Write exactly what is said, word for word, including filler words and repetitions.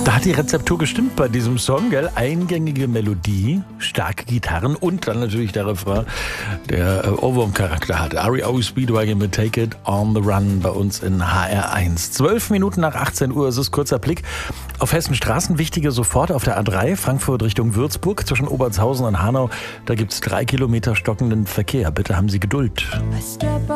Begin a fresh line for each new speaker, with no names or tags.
Da hat die Rezeptur gestimmt bei diesem Song, gell? Eingängige Melodie, starke Gitarren und dann natürlich der Refrain, der äh, Ohrwurm-Charakter hat. R E O Speedwagon mit Take It on the Run bei uns in H R eins. Zwölf Minuten nach achtzehn Uhr ist es, kurzer Blick auf Hessen Straßen. Wichtige sofort auf der A drei, Frankfurt Richtung Würzburg, zwischen Obertshausen und Hanau. Da gibt es drei Kilometer stockenden Verkehr. Bitte haben Sie Geduld.